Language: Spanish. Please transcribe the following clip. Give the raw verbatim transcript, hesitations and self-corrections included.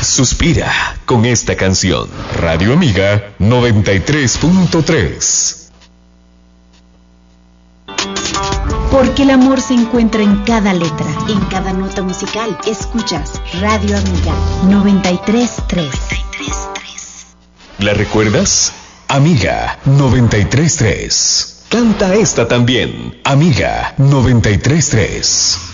Suspira con esta canción. Radio Amiga noventa y tres punto tres. Porque el amor se encuentra en cada letra, en cada nota musical. Escuchas Radio Amiga noventa y tres punto tres. ¿La recuerdas? Amiga noventa y tres punto tres. Canta esta también. Amiga noventa y tres punto tres.